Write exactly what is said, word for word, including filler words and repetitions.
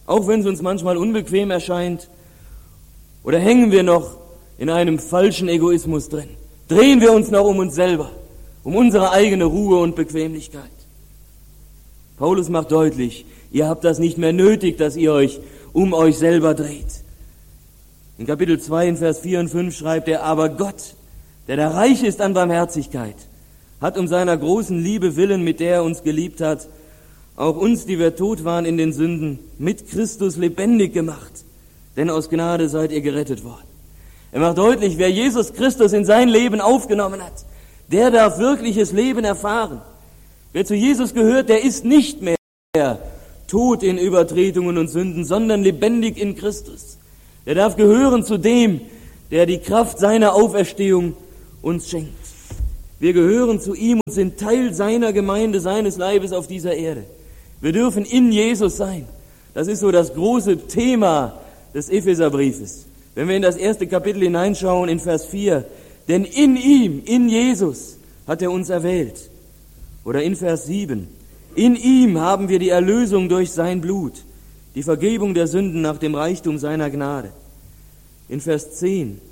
auch wenn es uns manchmal unbequem erscheint? Oder hängen wir noch in einem falschen Egoismus drin? Drehen wir uns noch um uns selber, um unsere eigene Ruhe und Bequemlichkeit? Paulus macht deutlich, ihr habt das nicht mehr nötig, dass ihr euch um euch selber dreht. In Kapitel zwei, in Vers vier und fünf schreibt er, aber Gott, der da reich ist an Barmherzigkeit, hat um seiner großen Liebe willen, mit der er uns geliebt hat, auch uns, die wir tot waren in den Sünden, mit Christus lebendig gemacht. Denn aus Gnade seid ihr gerettet worden. Er macht deutlich, wer Jesus Christus in sein Leben aufgenommen hat, der darf wirkliches Leben erfahren. Wer zu Jesus gehört, der ist nicht mehr tot in Übertretungen und Sünden, sondern lebendig in Christus. Der darf gehören zu dem, der die Kraft seiner Auferstehung uns schenkt. Wir gehören zu ihm und sind Teil seiner Gemeinde, seines Leibes auf dieser Erde. Wir dürfen in Jesus sein. Das ist so das große Thema des Epheserbriefes. Wenn wir in das erste Kapitel hineinschauen, in Vers vier, denn in ihm, in Jesus, hat er uns erwählt. Oder in Vers sieben, in ihm haben wir die Erlösung durch sein Blut, die Vergebung der Sünden nach dem Reichtum seiner Gnade. In Vers zehn,